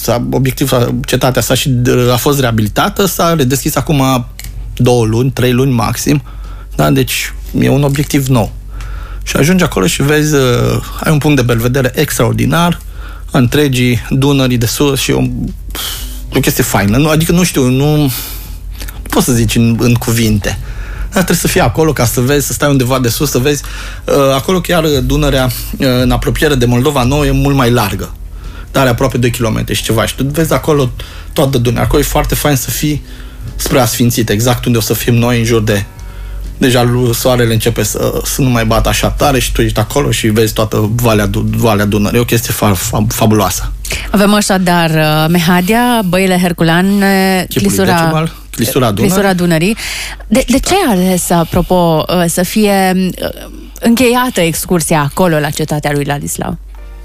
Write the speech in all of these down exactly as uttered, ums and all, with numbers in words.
obiectiv, cetatea sa și a fost reabilitată, s-a redeschis acum două luni, trei luni maxim, da? Deci e un obiectiv nou. Și ajungi acolo și vezi, ai un punct de belvedere extraordinar, întregii Dunării de sus și o, o chestie faină. Nu, adică nu știu, nu, nu pot să zici în, în cuvinte. Dar trebuie să fii acolo ca să vezi, să stai undeva de sus, să vezi. Acolo chiar Dunărea, în apropiere de Moldova Nouă, e mult mai largă. Dar are aproape doi kilometri și ceva. Și tu vezi acolo toată Dunărea. Acolo e foarte fain să fii spre Asfințite, exact unde o să fim noi, în jur de... Deja soarele începe să, să nu mai bată așa tare și tu ești acolo și vezi toată Valea, Valea Dunării. E o chestie fa, fa, fabuloasă. Avem așadar Mehadia, Băile Herculane, Clisura, decimal, Clisura, Dunării. Clisura Dunării. De, de ce ai ales, apropo, să fie încheiată excursia acolo, la cetatea lui Ladislau?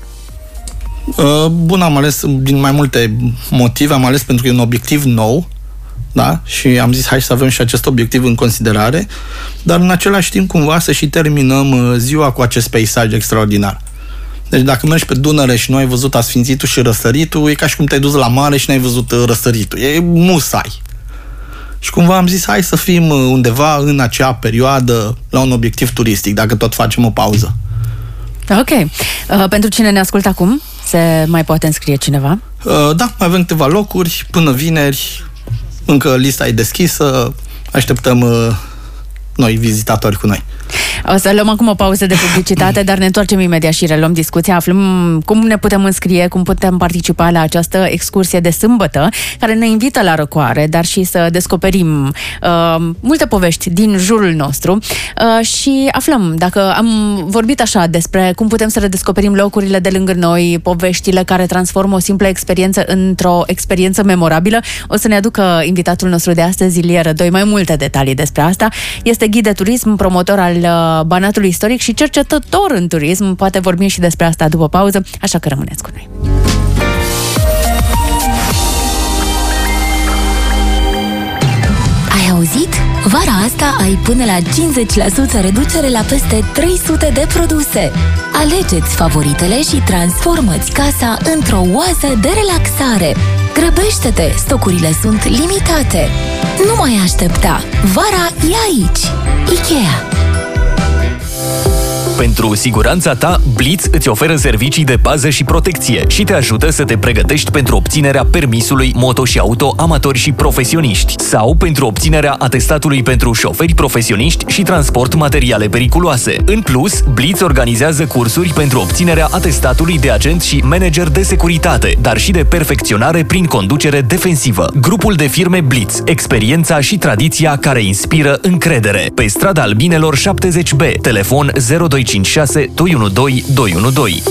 Bun, am ales din mai multe motive. Am ales pentru că e un obiectiv nou, da? Și am zis, hai să avem și acest obiectiv în considerare, dar în același timp cumva să și terminăm ziua cu acest peisaj extraordinar. Deci dacă mergi pe Dunăre și nu ai văzut Asfințitul și răsăritul, e ca și cum te-ai dus la mare și n-ai văzut răsăritul. E musai. Și cumva am zis, hai să fim undeva în acea perioadă la un obiectiv turistic, dacă tot facem o pauză. Ok. Uh, pentru cine ne ascultă acum, se mai poate înscrie cineva? Uh, da, mai avem câteva locuri până vineri. Încă lista e deschisă, așteptăm uh, noi vizitatori cu noi. O să luăm acum o pauză de publicitate, dar ne întoarcem imediat și reluăm discuția. Aflăm cum ne putem înscrie, cum putem participa la această excursie de sâmbătă, care ne invită la răcoare, dar și să descoperim uh, multe povești din jurul nostru uh, și aflăm, dacă am vorbit așa despre cum putem să redescoperim locurile de lângă noi, poveștile care transformă o simplă experiență într-o experiență memorabilă, o să ne aducă invitatul nostru de astăzi, Ilie Rădoi, mai multe detalii despre asta. Este ghid de turism, promotor al Banatului Istoric și cercetător în turism. Poate vorbim și despre asta după pauză, așa că rămâneți cu noi. Ai auzit? Vara asta ai până la cincizeci la sută reducere la peste trei sute de produse. Alegeți favoritele și transformă-ți casa într-o oază de relaxare. Grăbește-te, stocurile sunt limitate. Nu mai aștepta, vara e aici. IKEA. Pentru siguranța ta, Blitz îți oferă servicii de pază și protecție și te ajută să te pregătești pentru obținerea permisului moto și auto amatori și profesioniști sau pentru obținerea atestatului pentru șoferi profesioniști și transport materiale periculoase. În plus, Blitz organizează cursuri pentru obținerea atestatului de agent și manager de securitate, dar și de perfecționare prin conducere defensivă. Grupul de firme Blitz, experiența și tradiția care inspiră încredere. Pe strada Albinelor șaptezeci B, telefon zero doi cinci șase doi unu doi doi unu doi.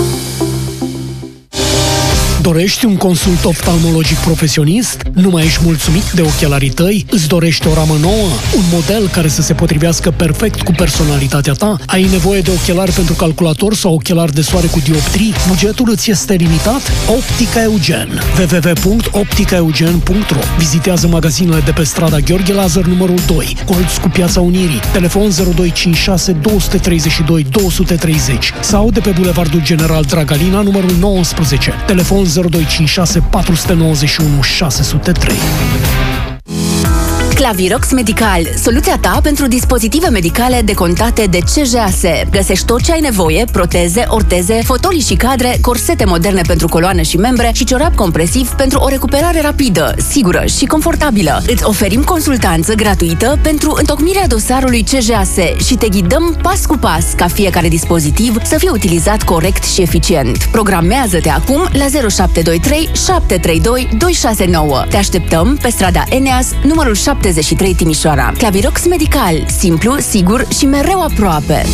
Dorești un consult oftalmologic profesionist? Nu mai ești mulțumit de ochelarii tăi? Îți dorești o ramă nouă? Un model care să se potrivească perfect cu personalitatea ta? Ai nevoie de ochelari pentru calculator sau ochelari de soare cu dioptrii? Bugetul îți este limitat? Optica Eugen. w w w punct optica eugen punct r o. Vizitează magazinele de pe strada Gheorghe Lazar numărul doi, colț cu Piața Unirii, telefon zero doi cinci șase doi trei doi doi trei zero sau de pe Bulevardul General Dragalina numărul nouăsprezece, telefon zero doi cinci șase patru nouă unu șase zero trei. Clavirox Medical, soluția ta pentru dispozitive medicale decontate de C J A S. Găsești tot ce ai nevoie: proteze, orteze, fotolii și cadre, corsete moderne pentru coloane și membre și ciorap compresiv pentru o recuperare rapidă, sigură și confortabilă. Îți oferim consultanță gratuită pentru întocmirea dosarului C J A S și te ghidăm pas cu pas ca fiecare dispozitiv să fie utilizat corect și eficient. Programează-te acum la zero șapte doi trei șapte trei doi doi șase nouă. Te așteptăm pe strada Eneas, numărul șaptezeci și trei Timișoara. Clavirox Medical, simplu, sigur și mereu aproape.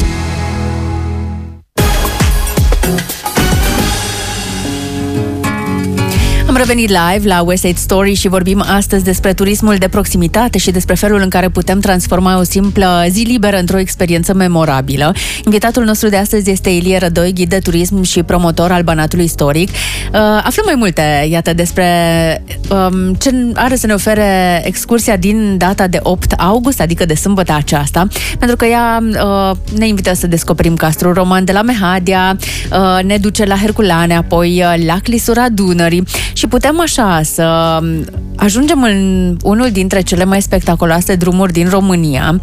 Am revenit live la West Side Story și vorbim astăzi despre turismul de proximitate și despre felul în care putem transforma o simplă zi liberă într-o experiență memorabilă. Invitatul nostru de astăzi este Ilie Rădoi, ghid de turism și promotor al Banatului Istoric. Uh, aflăm mai multe, iată, despre um, ce are să ne ofere excursia din data de opt august, adică de sâmbătă aceasta, pentru că ea uh, ne invită să descoperim castrul roman de la Mehadia, uh, ne duce la Herculane, apoi uh, la Clisura Dunării și putem așa să ajungem în unul dintre cele mai spectaculoase drumuri din România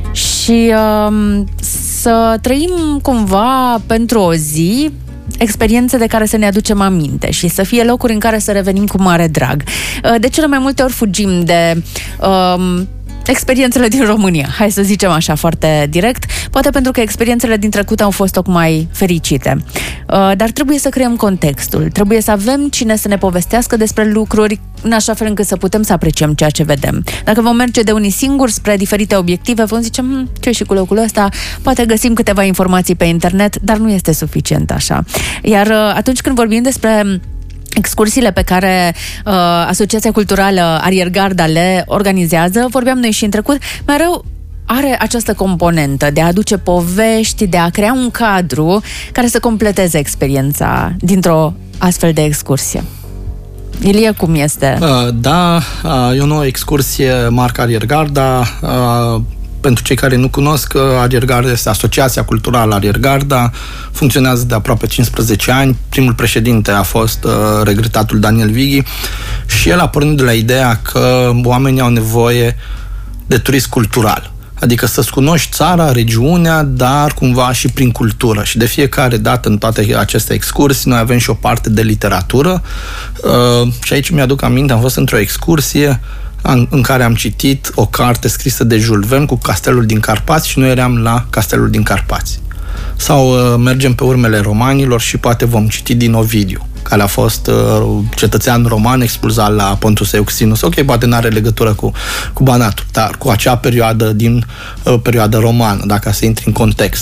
și uh, să trăim cumva pentru o zi experiențe de care să ne aducem aminte și să fie locuri în care să revenim cu mare drag. De cele mai multe ori fugim de um, experiențele din România, hai să zicem așa foarte direct, poate pentru că experiențele din trecut au fost tocmai fericite. Dar trebuie să creăm contextul, trebuie să avem cine să ne povestească despre lucruri în așa fel încât să putem să apreciem ceea ce vedem. Dacă vom merge de unii singuri spre diferite obiective, vom zice, hm, ce și cu locul ăsta, poate găsim câteva informații pe internet, dar nu este suficient așa. Iar atunci când vorbim despre excursiile pe care uh, Asociația Culturală Ariergarda le organizează, vorbeam noi și în trecut, mereu are această componentă de a aduce povești, de a crea un cadru care să completeze experiența dintr-o astfel de excursie. Ilie, cum este? Uh, da, uh, e o nouă excursie marca Ariergarda. Uh, Pentru cei care nu cunosc, Ariergarda este Asociația Culturală Ariergarda, funcționează de aproape cincisprezece ani. Primul președinte a fost uh, regretatul Daniel Vighi și el a pornit de la ideea că oamenii au nevoie de turism cultural. Adică să-ți cunoști țara, regiunea, dar cumva și prin cultură. Și de fiecare dată în toate aceste excursii noi avem și o parte de literatură. Uh, și aici mi-aduc aminte, am fost într-o excursie în care am citit o carte scrisă de Jules Verne cu Castelul din Carpați și noi eram la Castelul din Carpați. Sau uh, mergem pe urmele romanilor și poate vom citi din Ovidiu, care a fost uh, cetățean roman expulzat la Pontus Euxinus. Ok, poate nu are legătură cu, cu Banatul, dar cu acea perioadă din uh, perioada romană, dacă se intri în context.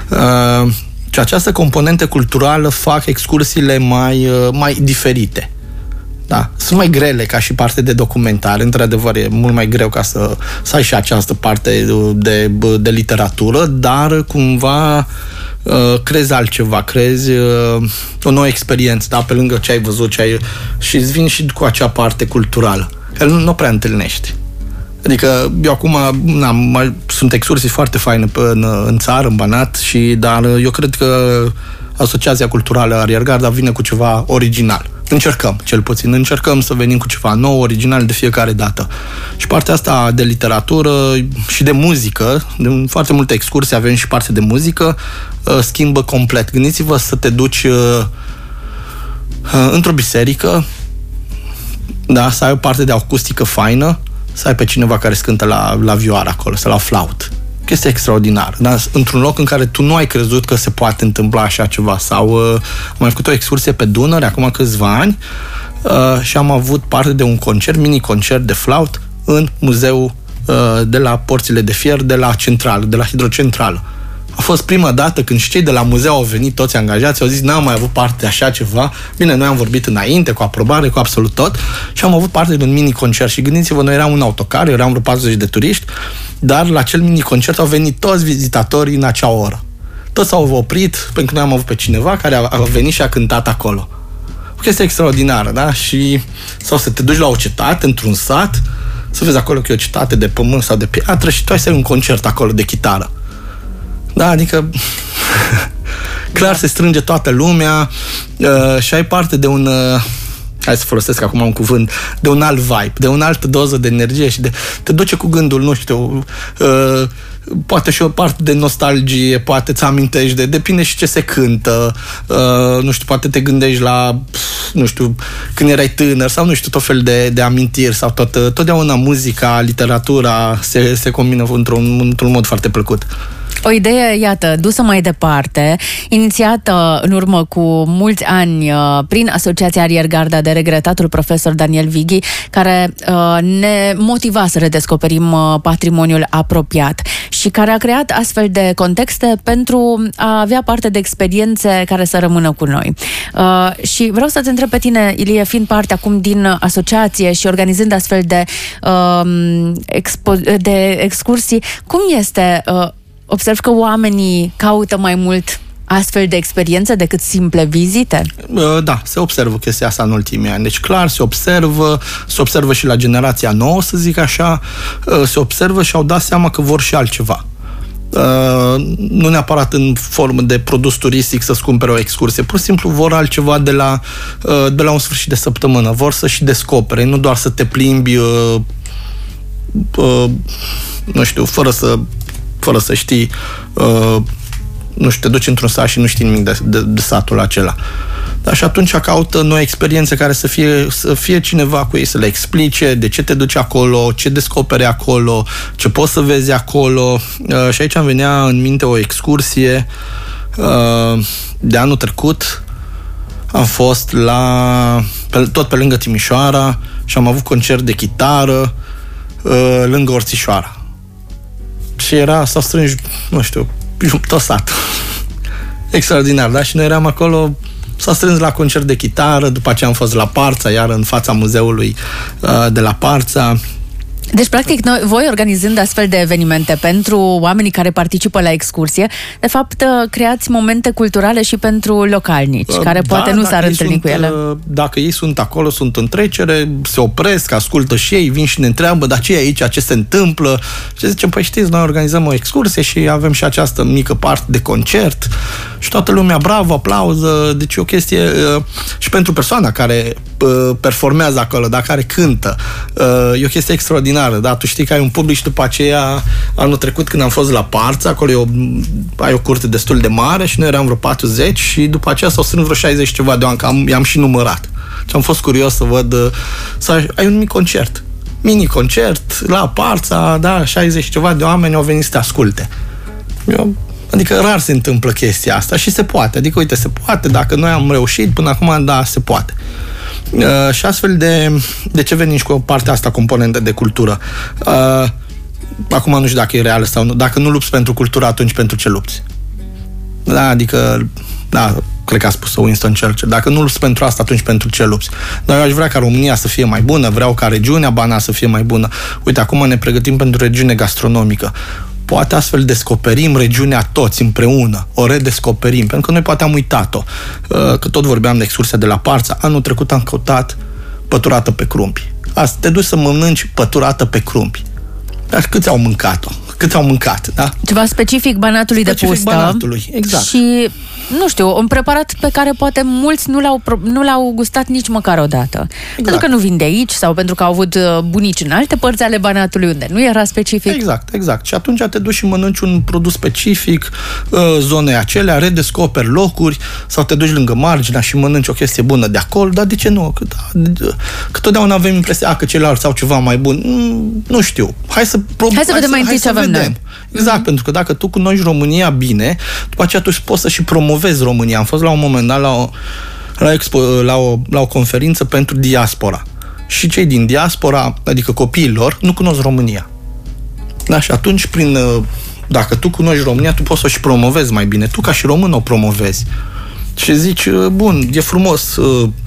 Uh, și această componentă culturală fac excursiile mai, uh, mai diferite. Da, sunt mai grele ca și parte de documentare, într-adevăr e mult mai greu ca să, să ai și această parte de, de literatură, dar cumva uh, crezi altceva, crezi uh, o nouă experiență, da, pe lângă ce ai văzut, ce ai, și îți vin și cu acea parte culturală, care nu, nu prea întâlnești. Adică eu acum na, mai, sunt excursii foarte faine în, în țară, în Banat, și, dar eu cred că Asociația Culturală Ariergarda vine cu ceva original. Încercăm, cel puțin, încercăm să venim cu ceva nou, original de fiecare dată. Și partea asta de literatură și de muzică, de foarte multe excursii avem și parte de muzică, schimbă complet. Gândiți-vă să te duci într-o biserică, da, să ai o parte de acustică faină, să ai pe cineva care cântă la, la vioară acolo, sau la flaut. Chestia extraordinară, da? Într-un loc în care tu nu ai crezut că se poate întâmpla așa ceva. Sau uh, am mai făcut o excursie pe Dunăre acum câțiva ani uh, și am avut parte de un concert, mini-concert de flaut în muzeul uh, de la Porțile de Fier, de la centrală, de la hidrocentrală. A fost prima dată când și cei de la muzeu au venit toți angajați, au zis, n-am mai avut parte de așa ceva. Bine, noi am vorbit înainte, cu aprobare, cu absolut tot, și am avut parte de un mini-concert. Și gândiți-vă, noi eram un autocar, eram vreo patruzeci de turiști, dar la acel mini-concert au venit toți vizitatorii în acea oră. Toți s-au oprit, pentru că noi am avut pe cineva care a, a venit și a cântat acolo. O chestie extraordinară, da? Și, sau să te duci la o cetate, într-un sat, să vezi acolo că e o cetate de pământ sau de piatră și tu ai să ai un concert acolo de chitară. Da, adică clar se strânge toată lumea uh, și ai parte de un uh, hai să folosesc acum un cuvânt, de un alt vibe, de o altă doză de energie și de, te duce cu gândul, nu știu, uh, poate și o parte de nostalgie, poate ți amintești de, depinde și ce se cântă, uh, nu știu, poate te gândești la, nu știu, când erai tânăr sau nu știu, tot fel de, de amintiri sau tot, totdeauna muzica, literatura se, se combină într-un, într-un mod foarte plăcut. O idee, iată, dusă mai departe, inițiată în urmă cu mulți ani prin Asociația Ariergarda de regretatul profesor Daniel Vighi, care uh, ne motiva să redescoperim uh, patrimoniul apropiat și care a creat astfel de contexte pentru a avea parte de experiențe care să rămână cu noi. Uh, și vreau să te întreb pe tine, Ilie, fiind parte acum din asociație și organizând astfel de, uh, expo- de excursii, cum este... Uh, Observ că oamenii caută mai mult astfel de experiențe decât simple vizite? Da, se observă chestia asta în ultimii ani. Deci clar, se observă, se observă și la generația nouă, să zic așa, se observă și au dat seama că vor și altceva. Uh, nu neapărat în formă de produs turistic să-ți cumpere o excursie, pur și simplu vor altceva de la, uh, de la un sfârșit de săptămână, vor să și descopere, nu doar să te plimbi uh, uh, nu știu, fără să fără să știi uh, nu știu, te duci într-un sat și nu știi nimic de, de, de satul acela. Dar și atunci caută noi experiențe care să fie, să fie cineva cu ei, să le explice de ce te duci acolo, ce descoperi acolo, ce poți să vezi acolo. Uh, și aici îmi venea în minte o excursie uh, de anul trecut. Am fost la, pe, tot pe lângă Timișoara și am avut concert de chitară uh, lângă Orțișoara. Și era, s-au strâns, nu știu, tot satul. Extraordinar, da? Și noi eram acolo, s-a strâns la concert de chitară, după aceea am fost la Parța, iar în fața muzeului uh, de la Parța. Deci, practic, noi, voi organizând astfel de evenimente pentru oamenii care participă la excursie, de fapt, creați momente culturale și pentru localnici, uh, care poate da, nu s-ar întâlni sunt, cu ele. Dacă ei sunt acolo, sunt în trecere, se opresc, ascultă și ei, vin și ne întreabă, dar ce e aici, ce se întâmplă? Și zicem, păi știți, noi organizăm o excursie și avem și această mică parte de concert și toată lumea, bravo, aplauză, deci e o chestie uh, și pentru persoana care uh, performează acolo, dar care cântă, uh, e o chestie extraordinară, da? Tu știi că ai un public și după aceea, anul trecut când am fost la Parța, acolo e o, ai o curte destul de mare și noi eram vreo patruzeci și după aceea s-au strâns vreo șaizeci ceva de oameni, că am, i-am și numărat. Și am fost curios să văd, să ai un mic concert, mini-concert la Parța, da, șaizeci ceva de oameni au venit să te asculte. Eu, adică rar se întâmplă chestia asta și se poate, adică uite, se poate, dacă noi am reușit până acum, da, se poate. Uh, și astfel de, de ce venim și cu partea asta, componente de cultură. Uh, acum nu știu dacă e reală sau nu. Dacă nu lupți pentru cultură, atunci pentru ce lupți? Da, adică, da, cred că a spus Winston Churchill. Dacă nu lupți pentru asta, atunci pentru ce lupți? Dar eu aș vrea ca România să fie mai bună, vreau ca regiunea Banat să fie mai bună. Uite, acum ne pregătim pentru regiune gastronomică. Poate astfel descoperim regiunea toți împreună, o redescoperim, pentru că noi poate am uitat-o. Că tot vorbeam de excursia de la Parța, anul trecut am căutat păturată pe crumpi. Asta, te duci să mănânci păturată pe crumpi. Dar câți au mâncat-o? Câți au mâncat, da? Ceva specific Banatului specific de pustă. Banatului, exact. Și, nu știu, un preparat pe care poate mulți nu l-au, nu l-au gustat nici măcar o dată. Exact. Pentru că nu vin de aici sau pentru că au avut bunici în alte părți ale Banatului unde nu era specific. Exact, exact. Și atunci te duci și mănânci un produs specific, zonei acelea, redescoperi locuri sau te duci lângă marginea și mănânci o chestie bună de acolo, dar de ce nu? Că, că totdeauna avem impresia a, că ceilalți au ceva mai bun. Nu știu. Hai să probăm. Hai să vedem mai întâi ce avem noi. Exact, mm-hmm. Pentru că dacă tu cunoști România bine, după aceea tu poți să și promovezi România. Am fost la un moment dat la o, la, expo, la o, la o conferință pentru diaspora. Și cei din diaspora, adică copiilor, nu cunosc România. Da, și atunci, prin, dacă tu cunoști România, tu poți să o și promovezi mai bine. Tu, ca și român, o promovezi. Și zici, bun, e frumos,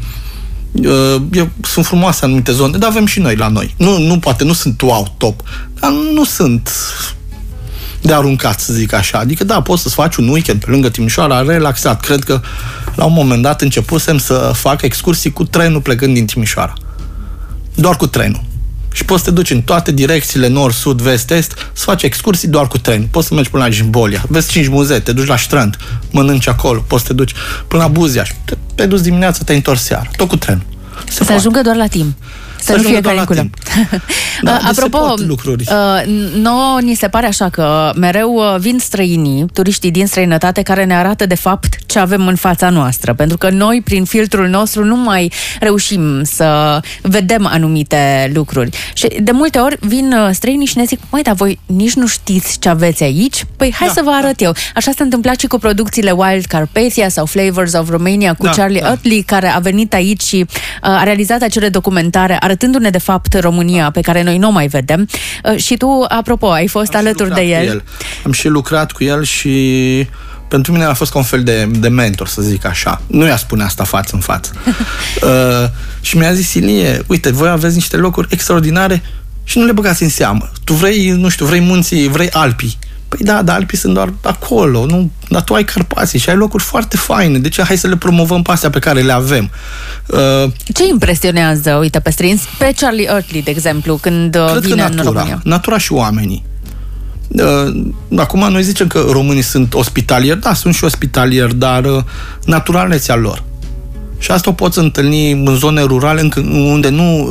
e, sunt frumoase anumite zone, dar avem și noi la noi. Nu, nu poate, nu sunt wow, top, dar nu sunt de aruncat, să zic așa. Adică, da, poți să-ți faci un weekend pe lângă Timișoara, relaxat. Cred că la un moment dat începusem să fac excursii cu trenul plecând din Timișoara. Doar cu trenul. Și poți să te duci în toate direcțiile, nord, sud, vest, est, să faci excursii doar cu tren. Poți să mergi până la Jimbolia, vezi cinci muzee, te duci la Strand, mănânci acolo, poți să te duci până la Buziaș, te, te duci dimineața, te întorci seara, tot cu tren. Se să ajungă doar la timp. Să nu fie caliculă. Da, apropo, nouă ni se pare așa că mereu vin străinii, turiștii din străinătate, care ne arată de fapt ce avem în fața noastră. Pentru că noi, prin filtrul nostru, nu mai reușim să vedem anumite lucruri. Și de multe ori vin străinii și ne zic, măi, dar voi nici nu știți ce aveți aici? Păi hai da, să vă arăt da. eu. Așa s-a întâmplat și cu producțiile Wild Carpathia sau Flavors of Romania cu da, Charlie da. Utley, care a venit aici și a realizat acele documentare arătându-ne de fapt România pe care noi nu o mai vedem. Și tu, apropo, ai fost Am alături de el. el. Am și lucrat cu el și pentru mine a fost ca un fel de, de mentor, să zic așa. Nu i-a spune asta față în față. uh, și mi-a zis, Ilie, uite, voi aveți niște locuri extraordinare și nu le băgați în seamă. Tu vrei, nu știu, vrei munții, vrei Alpii. Păi da, dar Alpii sunt doar acolo, nu? Dar tu ai Carpații și ai locuri foarte faine. Deci hai să le promovăm pe astea pe care le avem. Uh, Ce impresionează, uite, pe străini, pe Charlie Utley, de exemplu, când cred vine că natura, în România? Natura și oamenii. Acum noi zicem că românii sunt ospitalieri, da, sunt și ospitalieri, dar naturalețea lor. Și asta o poți întâlni în zone rurale unde nu,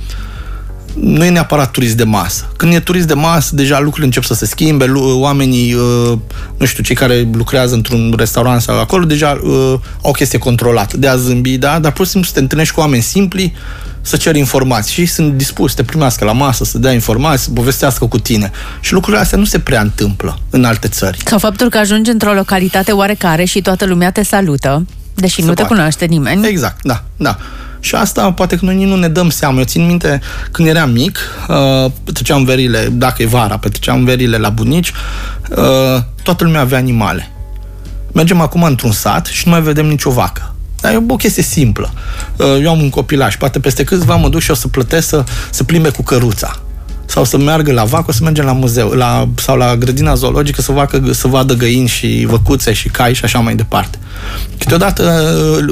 nu e neapărat turist de masă. Când e turist de masă, deja lucrurile încep să se schimbe, oamenii, nu știu, cei care lucrează într-un restaurant sau acolo, deja au o chestie controlată, de a zâmbi, da? Dar pur și simplu să te întâlnești cu oameni simpli, să ceri informații și sunt dispuși să te primească la masă, să dea informații, să povestească cu tine. Și lucrurile astea nu se prea întâmplă în alte țări. Sau faptul că ajungi într-o localitate oarecare și toată lumea te salută, deși se nu poate. Te cunoaște nimeni. Exact, da, da. Și asta poate că noi nu ne dăm seama. Eu țin minte, când eram mic, uh, petreceam verile, dacă e vara, petreceam verile la bunici, uh, toată lumea avea animale. Mergem acum într-un sat și nu mai vedem nicio vacă. Dar e o chestie simplă. Eu am un copilaș, poate peste câțiva mă duc și o să plătesc să, să plimbe cu căruța. Sau să meargă la vacă, o să mergem la muzeu, la, sau la grădina zoologică să, vacă, să vadă găini și văcuțe și cai și așa mai departe. Câteodată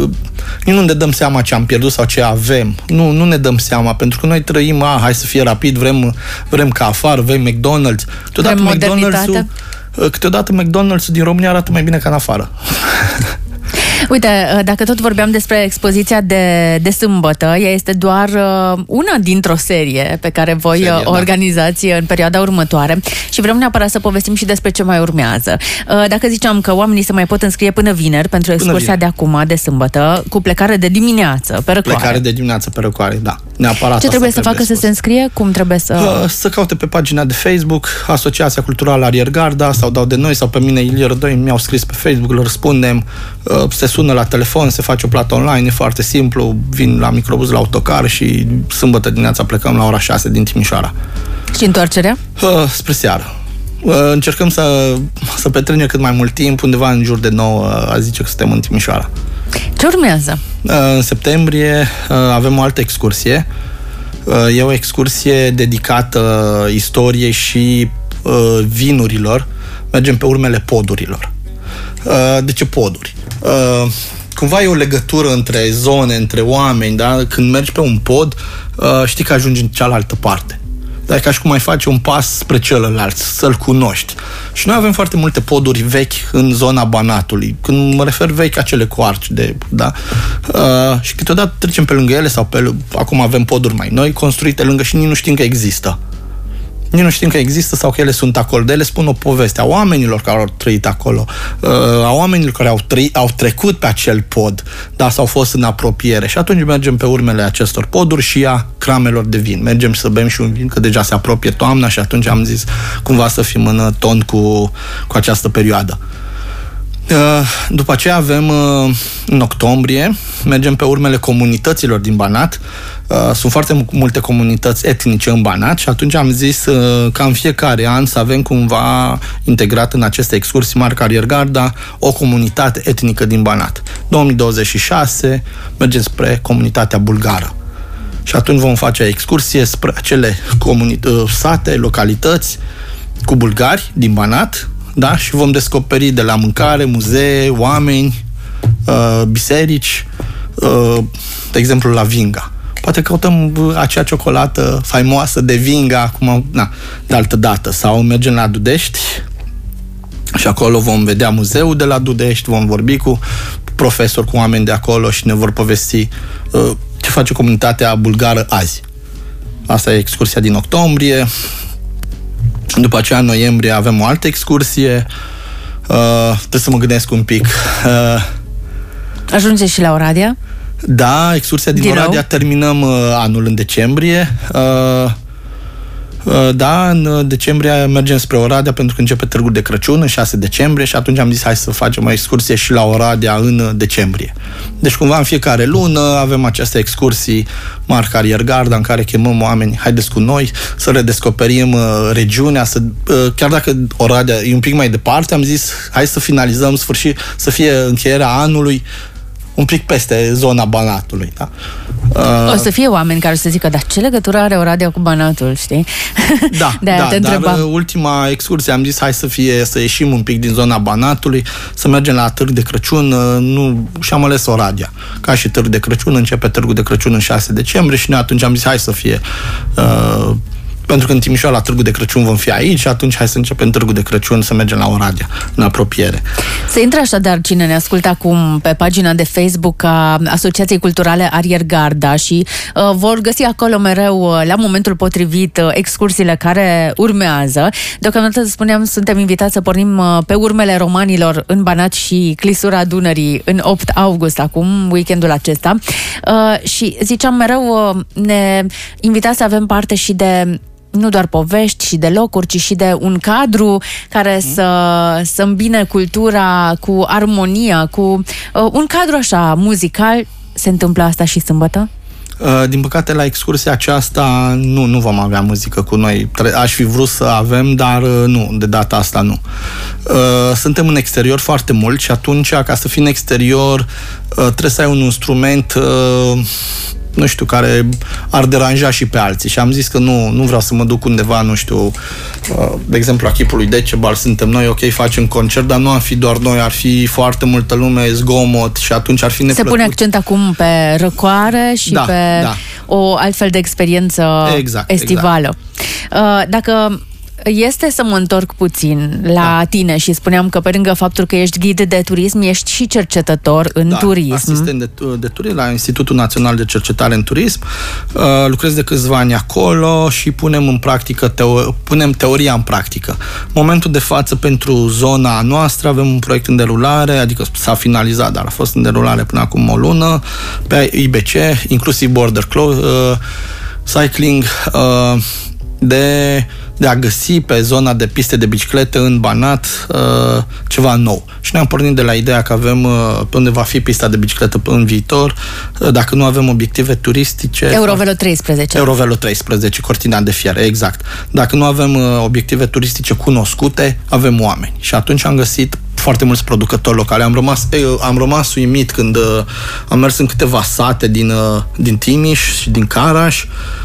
nu ne dăm seama ce am pierdut sau ce avem. Nu, nu ne dăm seama, pentru că noi trăim, a, hai să fie rapid, vrem, vrem ca afară, vrem McDonald's. Câteodată McDonald's-ul, câteodată McDonald's-ul din România arată mai bine ca în afară. Uite, dacă tot vorbeam despre expoziția de, de sâmbătă, ea este doar una dintr-o serie pe care voi serie, o organizați da. în perioada următoare și vrem neapărat să povestim și despre ce mai urmează. Dacă ziceam că oamenii se mai pot înscrie până vineri pentru excursia de acum, de sâmbătă, cu plecare de dimineață pe Răcoare. Plecare de dimineață pe Răcoare, da. Neapărat. Ce trebuie să facă spus. Să se înscrie? Cum trebuie să... Să caute pe pagina de Facebook Asociația Culturală Ariergarda sau dau de noi sau pe mine Ilie Rădoi, mi-au scris pe Facebook, le răspundem, se sună la telefon, se face o plată online, e foarte simplu, vin la microbuz, la autocar și sâmbătă dimineața plecăm la ora șase din Timișoara. Și întoarcerea? Uh, spre seară. Uh, încercăm să, să petrecem cât mai mult timp, undeva în jur de nouă, a zice că suntem în Timișoara. Ce urmează? Uh, în septembrie uh, avem o altă excursie. Uh, e o excursie dedicată istoriei și uh, vinurilor. Mergem pe urmele podurilor. Uh, de ce poduri? Uh, cumva e o legătură între zone, între oameni, da? Când mergi pe un pod, uh, știi că ajungi în cealaltă parte. Dar e ca și cum ai face un pas spre celălalt, să-l cunoști. Și noi avem foarte multe poduri vechi în zona Banatului. Când mă refer vechi, acele cu arci de, da? Uh, și câteodată trecem pe lângă ele sau pe, acum avem poduri mai noi construite lângă și nici nu știm că există. Nici nu știm că există sau că ele sunt acolo. De ele spun o poveste a oamenilor care au trăit acolo, a oamenilor care au, trăit, au trecut pe acel pod, dar s-au fost în apropiere. Și atunci mergem pe urmele acestor poduri și a cramelor de vin. Mergem să bem și un vin, că deja se apropie toamna și atunci am zis cumva să fim în ton cu, cu această perioadă. După aceea avem în octombrie, mergem pe urmele comunităților din Banat. Sunt foarte multe comunități etnice în Banat și atunci am zis ca în fiecare an să avem cumva integrat în aceste excursii Marca Ariergarda o comunitate etnică din Banat. două mii douăzeci și șase mergem spre comunitatea bulgară. Și atunci vom face excursie spre acele comunități, sate, localități cu bulgari din Banat. Da? Și vom descoperi de la mâncare, muzee, oameni, uh, biserici, uh, de exemplu la Vinga. Poate căutăm acea ciocolată faimoasă de Vinga, acum, na, de altă dată. Sau mergem la Dudești și acolo vom vedea muzeul de la Dudești, vom vorbi cu profesori, cu oameni de acolo și ne vor povesti uh, ce face comunitatea bulgară azi. Asta e excursia din octombrie. După aceea, în noiembrie, avem o altă excursie. Uh, trebuie să mă gândesc un pic. Uh, Ajunge și la Oradea? Da, excursia din, din Oradea terminăm uh, anul în decembrie. Uh, uh, da, în decembrie mergem spre Oradea pentru că începe Târgul de Crăciun în șase decembrie și atunci am zis hai să facem o excursie și la Oradea în decembrie. Deci cumva în fiecare lună avem aceste excursii Marca Ariergarda în care chemăm oameni, haideți cu noi să redescoperim uh, regiunea, să, uh, chiar dacă Oradea e un pic mai departe, am zis hai să finalizăm sfârșit, să fie încheierea anului un pic peste zona Banatului, da? Uh, o să fie oameni care să zică, dar ce legătură are Oradea cu Banatul, știi? Da, da, dar ultima excursie am zis, hai să fie, să ieșim un pic din zona Banatului, să mergem la Târg de Crăciun, nu, și am ales Oradea. Ca și Târg de Crăciun, începe Târgul de Crăciun în șase decembrie și noi atunci am zis, hai să fie uh, pentru că în Timișoara la Târgu de Crăciun vom fi aici și atunci hai să începem Târgu de Crăciun să mergem la Oradea, în apropiere. Să intre așadar cine ne ascultă acum pe pagina de Facebook a Asociației Culturale Ariergarda și uh, vor găsi acolo mereu, uh, la momentul potrivit, uh, excursiile care urmează. Deocamdată, spuneam, suntem invitați să pornim uh, pe urmele romanilor în Banat și Clisura Dunării în opt august, acum, weekendul acesta. Uh, și ziceam mereu, uh, ne invitați să avem parte și de nu doar povești și de locuri, ci și de un cadru care mm. să, să îmbine cultura cu armonia, cu uh, un cadru așa muzical. Se întâmplă asta și sâmbătă? Uh, din păcate, la excursia aceasta nu, nu vom avea muzică cu noi. Aș fi vrut să avem, dar uh, nu, de data asta nu. Uh, suntem în exterior foarte mult și atunci, ca să fii în exterior, uh, trebuie să ai un instrument uh, nu știu, care ar deranja și pe alții. Și am zis că nu, nu vreau să mă duc undeva, nu știu, de exemplu, la Chipul lui Decebal, suntem noi, ok, facem concert, dar nu ar fi doar noi, ar fi foarte multă lume, zgomot și atunci ar fi neplăcut. Se pune accent acum pe răcoare și da, pe da. o altfel de experiență exact, estivală. Exact. Dacă este să mă întorc puțin la da. tine și spuneam că pe lângă faptul că ești ghid de turism, ești și cercetător în da, turism. asistent de, de turism la Institutul Național de Cercetare în Turism. Uh, lucrez de câțiva ani acolo și punem în practică teo- punem teoria în practică. În momentul de față, pentru zona noastră, avem un proiect în derulare, adică s-a finalizat, dar a fost în derulare până acum o lună, pe I B C, inclusiv border clo- uh, cycling, uh, de, de a găsi pe zona de piste de biciclete în Banat uh, ceva nou. Și ne-am pornit de la ideea că avem uh, pe unde va fi pista de bicicletă în viitor, uh, dacă nu avem obiective turistice... Eurovelo treisprezece. Eurovelo treisprezece, Cortina de Fier, exact. Dacă nu avem uh, obiective turistice cunoscute, avem oameni. Și atunci am găsit foarte mulți producători locali. Am rămas, eu, am rămas uimit când uh, am mers în câteva sate din, uh, din Timiș și din Caraș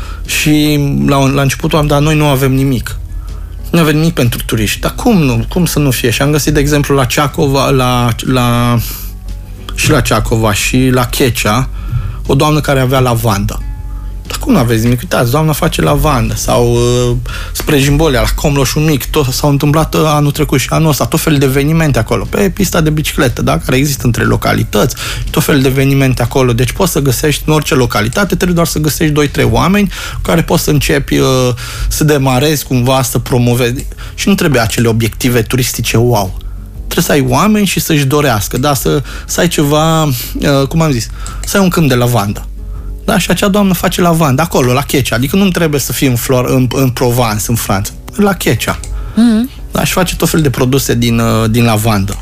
și la, la începutul am dat, noi nu avem nimic. Nu avem nimic pentru turiști. Dar cum nu? Cum să nu fie? Și am găsit, de exemplu, la Ceacova, la, la, și la Ceacova și la Checea, o doamnă care avea lavandă. Dar cum nu aveți nimic? Uitați, doamna face lavandă. Sau uh, spre Jimbolia, la Comloșul Mic, tot s-au întâmplat anul trecut și anul ăsta, tot fel de evenimente acolo, pe pista de bicicletă, da? Care există între localități, tot fel de evenimente acolo. Deci poți să găsești în orice localitate, trebuie doar să găsești doi trei oameni cu care poți să începi uh, să demarezi cumva, să promovezi. Și nu trebuie acele obiective turistice wow. Trebuie să ai oameni și să-și dorească, da? Să, să ai ceva, uh, cum am zis, să ai un câmp de lavandă. Da, și acea doamnă face lavandă acolo, la Checea. Adică nu trebuie să fie în, Flor, în, în Provence, în Franța. La Checea. Mm-hmm. Da, și face tot fel de produse din, din lavandă.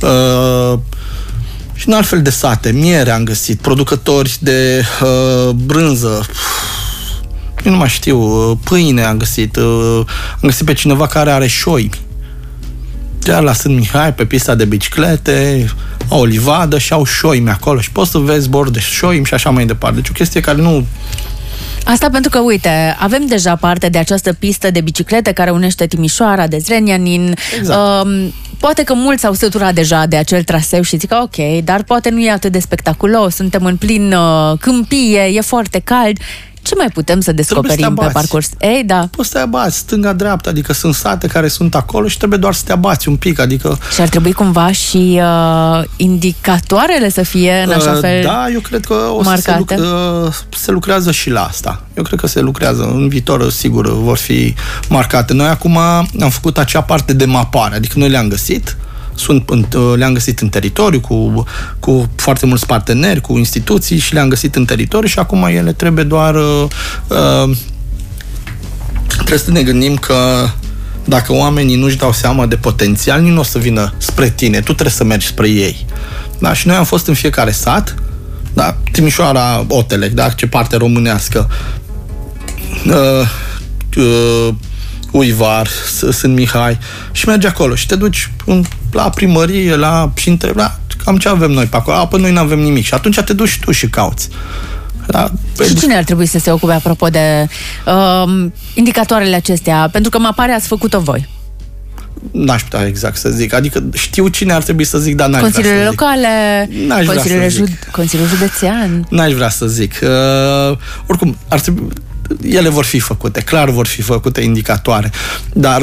Uh, și în altfel de sate. Miere am găsit. Producători de uh, brânză. Eu nu mai știu. Pâine am găsit. Uh, am găsit pe cineva care are șoimi. Chiar la Sfânt Mihai, pe pista de biciclete, au o livadă și au șoimi acolo și poți să vezi zbor de șoimi și așa mai departe. Deci o chestie care nu... Asta pentru că, uite, avem deja parte de această pistă de biciclete care unește Timișoara de Zrenjanin. Exact. Um, poate că mulți s-au săturat deja de acel traseu și zic, ok, dar poate nu e atât de spectaculos, suntem în plin uh, câmpie, e foarte cald. Ce mai putem să descoperim să pe parcurs? Ei, da. Poți să te abați stânga-dreapta, adică sunt sate care sunt acolo și trebuie doar să te abați un pic, adică... Și ar trebui cumva și uh, indicatoarele să fie în așa fel Da, eu cred că o să se, luc- uh, se lucrează și la asta. Eu cred că se lucrează. În viitor, sigur, vor fi marcate. Noi acum am făcut acea parte de mapare, adică noi le-am găsit, Sunt, le-am găsit în teritoriu cu, cu foarte mulți parteneri, cu instituții și le-am găsit în teritoriu și acum ele trebuie doar uh, trebuie să ne gândim că dacă oamenii nu-și dau seama de potențial, nu o să vină spre tine, tu trebuie să mergi spre ei. Da? Și noi am fost în fiecare sat, da? Timișoara, Otelec, da? Ce parte românească, uh, uh, Uivar, Sfânt Mihai și mergi acolo și te duci la primărie, la și întrebi, la, cam ce avem noi pe acolo? A, păi noi nu avem nimic. Și atunci te duci tu și cauți. Da? Și cine ar trebui să se ocupe, apropo de uh, indicatoarele acestea? Pentru că maparea ați făcut-o voi. N-aș putea exact să zic. Adică știu cine ar trebui să zic, dar n-aș Consiliile vrea să zic. locale, n-aș Consiliile vrea să jud- Consiliul Județean. N-aș vrea să zic. Uh, oricum, ar trebui... ele vor fi făcute, clar vor fi făcute indicatoare, dar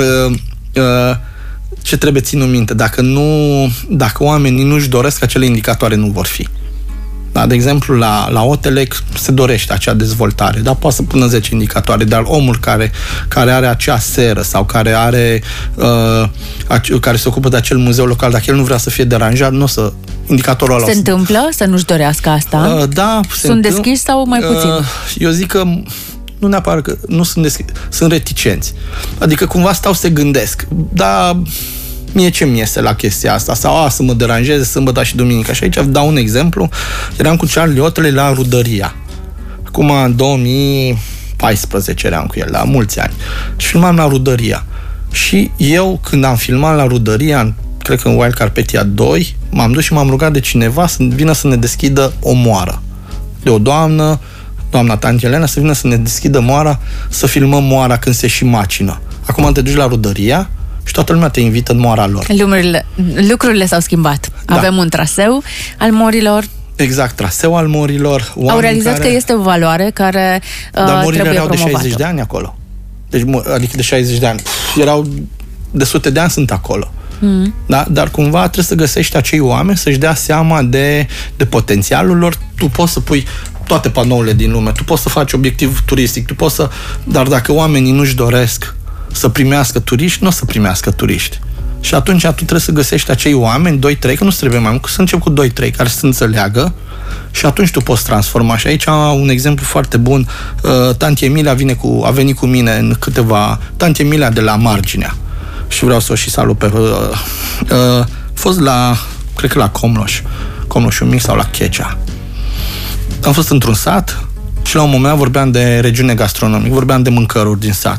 ce trebuie ținut minte? Dacă, nu, dacă oamenii nu-și doresc, acele indicatoare nu vor fi. Da, de exemplu, la, la Otelec se dorește acea dezvoltare, dar poate să pună zece indicatoare, dar omul care, care are acea seră sau care are uh, ace, care se ocupă de acel muzeu local, dacă el nu vrea să fie deranjat, nu o să indicatorul ăla... Se întâmplă să nu-și dorească asta? Uh, da. Sunt deschiși sau mai puțin? Uh, eu zic că nu neapărat că nu sunt deschiși, sunt reticenți. Adică cumva stau să se gândesc, dar mie ce mi iese la chestia asta? Sau a, să mă deranjeze sâmbătă și duminică. Și aici dau un exemplu. Eram cu Charlie Otley la Rudăria. Acum, în două mii paisprezece eram cu el, la mulți ani. Și filmam la Rudăria. Și eu, când am filmat la Rudăria, cred că în Wild Carpetia doi, m-am dus și m-am rugat de cineva să vină să ne deschidă o moară. De o doamnă, doamna Tanti Elena, să vină să ne deschidă moara, să filmăm moara când se și macină. Acum te duci la Rudăria și toată lumea te invită în moara lor. Lucrurile, lucrurile s-au schimbat. Da. Avem un traseu al morilor. Exact, traseu al morilor. Au realizat care... că este o valoare care uh, Dar morile trebuie erau promovată. de șaizeci de ani acolo. Deci, adică de șaizeci de ani. Pff, erau de sute de ani sunt acolo. Mm. Da? Dar cumva trebuie să găsești acei oameni să-și dea seama de, de potențialul lor. Tu poți să pui toate panourile din lume, tu poți să faci obiectiv turistic, tu poți să... Dar dacă oamenii nu-și doresc să primească turiști, nu o să primească turiști. Și atunci tu trebuie să găsești acei oameni, doi trei, că nu trebuie mai mult, să încep cu doi trei care să înțeleagă și atunci tu poți transforma. Și aici am un exemplu foarte bun. Uh, Tanti Emilia vine cu, a venit cu mine în câteva... Tanti Emilia de la Marginea. Și vreau să o și salut pe... Uh, uh, a fost la, cred că la Comloș. Comloșul Mic sau la Checea. Am fost într-un sat și la un moment dat vorbeam de regiune gastronomică, vorbeam de mâncăruri din sat.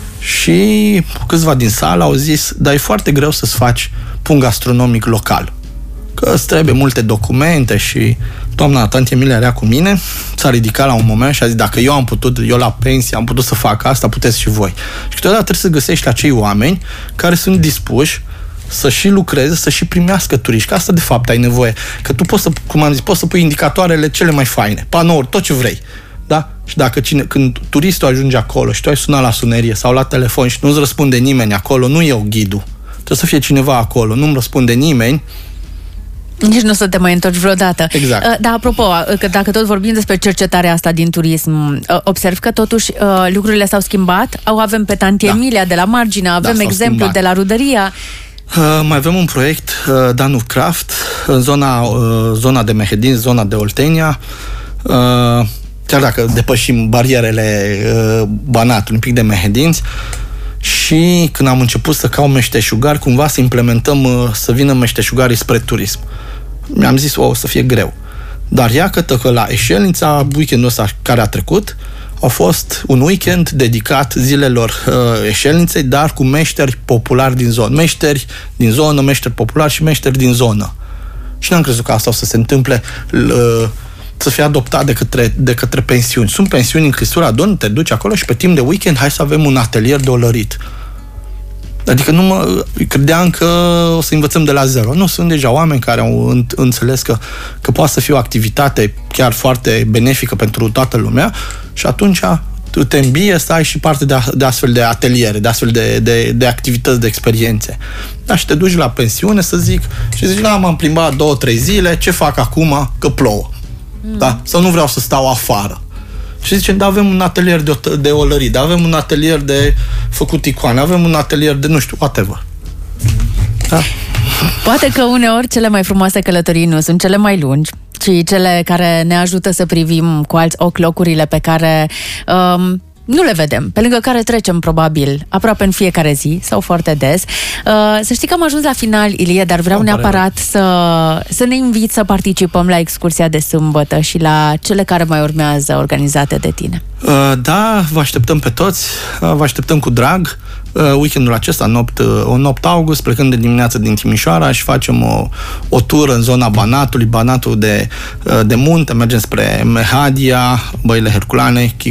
Și câțiva din sală au zis, dar e foarte greu să-ți faci punct gastronomic local. Că îți trebuie multe documente și doamna Tanti Emilia era cu mine, s-a ridicat la un moment și a zis, dacă eu am putut, eu la pensie am putut să fac asta, puteți și voi. Și câteodată trebuie să găsești acei oameni care sunt dispuși să și lucreze, să și primească turiști. Că asta de fapt ai nevoie. Că tu poți să, cum am zis, poți să pui indicatoarele cele mai faine, panouri, tot ce vrei. Da? Și dacă cine, când turistul ajunge acolo și tu ai sunat la sunerie sau la telefon și nu-ți răspunde nimeni acolo, nu eu ghidul. Trebuie să fie cineva acolo, nu-mi răspunde nimeni. Nici nu să te mai întorci vreodată. Exact. Dar apropo, că dacă tot vorbim despre cercetarea asta din turism, observ că totuși lucrurile s-au schimbat. Avem pe Tanti da. Emilia de la Margine, avem da, exemplu schimbat. de la Rudăria. Uh, mai avem un proiect, uh, Danu Craft, în zona, uh, zona de Mehedin, zona de Oltenia. Uh, chiar dacă depășim barierele uh, Banatului, un pic de Mehedinți, și când am început să caut meșteșugari, cumva să implementăm, uh, să vină meșteșugarii spre turism. Mi-am zis, o, o să fie greu. Dar iată că la Eșelnița, weekendul ăsta care a trecut, a fost un weekend dedicat zilelor uh, Eșelniței, dar cu meșteri populari din zonă. Meșteri din zonă, meșteri populari și meșteri din zonă. Și n-am crezut că asta o să se întâmple, uh, să fie adoptat de către, de către pensiuni. Sunt pensiuni în Cristura Don, te duci acolo și pe timp de weekend hai să avem un atelier de olărit. Adică nu mă credeam că o să învățăm de la zero. Nu, sunt deja oameni care au înțeles că, că poate să fie o activitate chiar foarte benefică pentru toată lumea și atunci tu te îmbie să ai și parte de, de astfel de ateliere, de astfel de, de, de activități, de experiențe. Da, și te duci la pensiune, să zic, și zici, da, m-am plimbat două, trei zile, ce fac acum? Că plouă. Mm. Da? Sau nu vreau să stau afară. Și zicem, da, avem un atelier de, de olărit, da, avem un atelier de făcut icoane, avem un atelier de, nu știu, whatever. Da? Poate că uneori cele mai frumoase călătorii nu sunt cele mai lungi, ci cele care ne ajută să privim cu alți ochi locurile pe care um, nu le vedem, pe lângă care trecem probabil aproape în fiecare zi sau foarte des. Uh, să știi că am ajuns la final, Ilie, dar vreau neapărat să, să ne invit să participăm la excursia de sâmbătă și la cele care mai urmează organizate de tine. Uh, da, vă așteptăm pe toți, uh, vă așteptăm cu drag. Uh, weekendul acesta, în opt, în opt august, plecând de dimineață din Timișoara și facem o, o tură în zona Banatului, Banatul de, de munte, mergem spre Mehadia, Băile Herculane,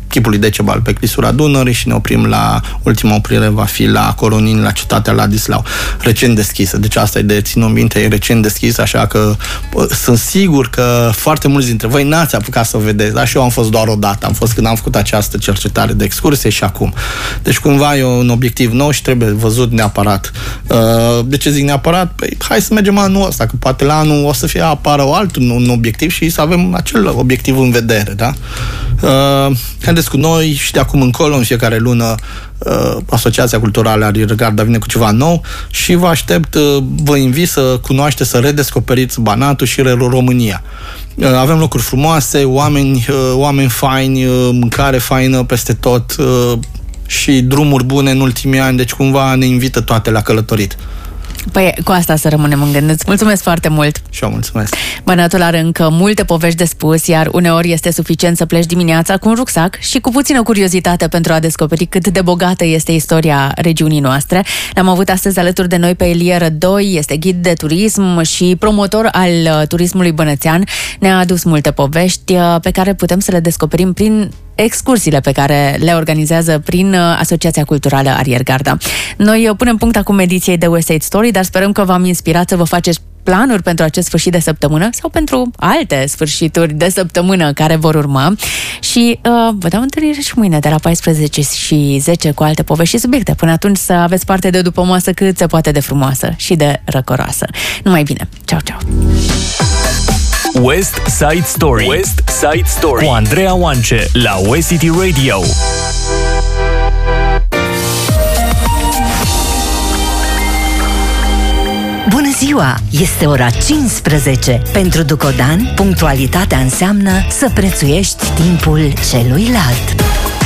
chipului Decebal pe clisura Dunării și ne oprim la, ultima oprire va fi la Coronin, la cetatea Ladislau, recent deschisă. Deci asta e de ținut minte, e recent deschisă, așa că bă, sunt sigur că foarte mulți dintre voi n-ați apucat să o vedeți, dar și eu am fost doar o dată, am fost când am făcut această cercetare de excursie și acum. Deci cumva e un obiectiv nou și trebuie văzut neapărat. De ce zic neapărat? Păi, hai să mergem anul ăsta, că poate la anul o să fie apară alt un obiectiv și să avem acel obiectiv în vedere, da? Uh, haideți cu noi și de acum încolo, în fiecare lună, uh, Asociația Culturală Ariergarda vine cu ceva nou și vă aștept, uh, vă invit să cunoașteți, să redescoperiți Banatul și România. Uh, avem locuri frumoase, oameni, uh, oameni faini, uh, mâncare faină peste tot uh, și drumuri bune în ultimii ani, deci cumva ne invită toate la călătorit. Păi cu asta să rămânem în gând. Îți mulțumesc foarte mult! Și eu mulțumesc! Banatul are încă multe povești de spus, iar uneori este suficient să pleci dimineața cu un rucsac și cu puțină curiozitate pentru a descoperi cât de bogată este istoria regiunii noastre. L-am avut astăzi alături de noi pe Ilie Rădoi, este ghid de turism și promotor al turismului bănățean. Ne-a adus multe povești pe care putem să le descoperim prin excursiile pe care le organizează prin Asociația Culturală Ariergarda. Noi punem punct acum ediției de West Side Story, dar sperăm că v-am inspirat să vă faceți planuri pentru acest sfârșit de săptămână sau pentru alte sfârșituri de săptămână care vor urma. Și uh, vă dau întâlnire și mâine de la paisprezece și zece cu alte povești și subiecte. Până atunci să aveți parte de după masă cât se poate de frumoasă și de răcoroasă. Numai bine! Ceau, ceau! West Side Story. West Side Story cu Andreea Oance la West City Radio. Bună ziua! Este ora cincisprezece. Pentru Ducodan, punctualitatea înseamnă să prețuiești timpul celuilalt.